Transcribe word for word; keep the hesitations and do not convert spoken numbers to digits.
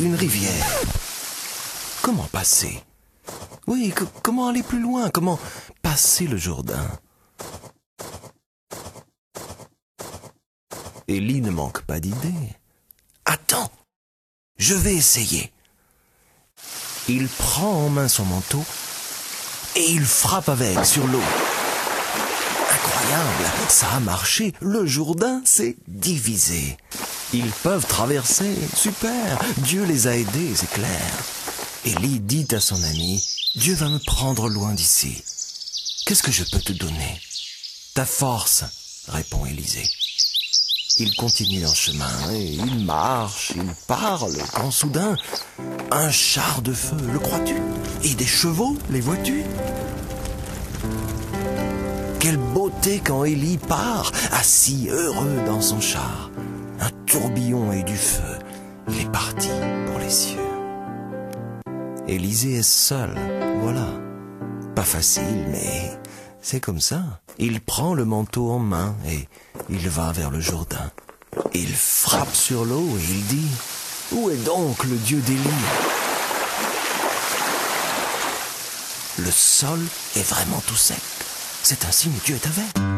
une rivière. Comment passer? Oui, comment aller plus loin? Comment passer le Jourdain? Élie ne manque pas d'idées. Attends, je vais essayer. Il prend en main son manteau et il frappe avec sur l'eau. Incroyable, ça a marché, le Jourdain s'est divisé. Ils peuvent traverser, super, Dieu les a aidés, c'est clair. Élie dit à son ami, Dieu va me prendre loin d'ici. Qu'est-ce que je peux te donner? Ta force, répond Élisée. Il continue en chemin, et il marche, il parle, quand soudain, un char de feu, le crois-tu? Et des chevaux, les vois-tu? Quelle beauté quand Élie part, assis heureux dans son char. Un tourbillon et du feu, il est parti pour les cieux. Élisée est seul, voilà. Pas facile, mais c'est comme ça. Il prend le manteau en main et il va vers le Jourdain. Il frappe sur l'eau et il dit « Où est donc le Dieu d'Élie ?» Le sol est vraiment tout sec. C'est un signe que Dieu est avec.